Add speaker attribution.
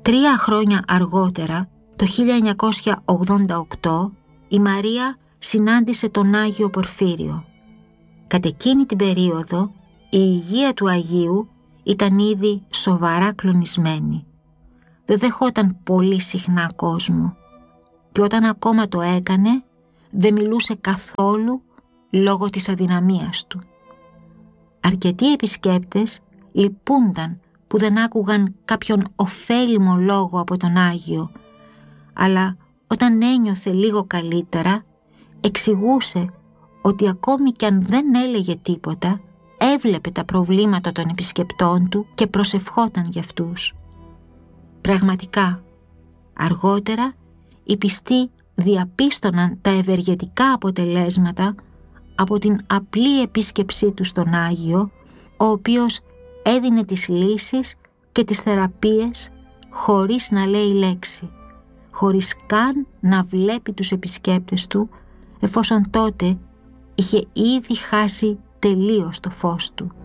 Speaker 1: 3 χρόνια αργότερα, το 1988, η Μαρία συνάντησε τον Άγιο Πορφύριο. Κατ' εκείνη την περίοδο, η υγεία του Αγίου ήταν ήδη σοβαρά κλονισμένη. Δεν δεχόταν πολύ συχνά κόσμο και όταν ακόμα το έκανε, δεν μιλούσε καθόλου λόγω της αδυναμίας του. Αρκετοί επισκέπτες λυπούνταν που δεν άκουγαν κάποιον ωφέλιμο λόγο από τον Άγιο, αλλά όταν ένιωθε λίγο καλύτερα, εξηγούσε ότι ακόμη κι αν δεν έλεγε τίποτα, έβλεπε τα προβλήματα των επισκεπτών του και προσευχόταν για αυτούς. Πραγματικά, αργότερα οι πιστοί διαπίστωναν τα ευεργετικά αποτελέσματα από την απλή επίσκεψή του στον Άγιο, ο οποίος έδινε τις λύσεις και τις θεραπείες χωρίς να λέει λέξη, χωρίς καν να βλέπει τους επισκέπτες του, εφόσον τότε είχε ήδη χάσει τελείως το φως του.